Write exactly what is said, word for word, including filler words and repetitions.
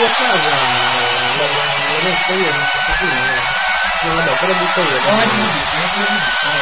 a casa, la resto io, non so più, no vabbè, te la butto io. No, è giusto, è giusto.